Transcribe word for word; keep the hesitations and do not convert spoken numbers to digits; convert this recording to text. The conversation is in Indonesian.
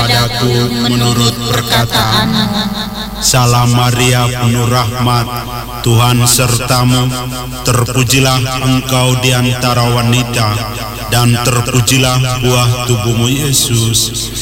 kepadaku menurut perkataan-Mu. Salam Maria, penuh rahmat, Tuhan sertamu. Terpujilah engkau di antara wanita, dan terpujilah buah tubuhmu Yesus.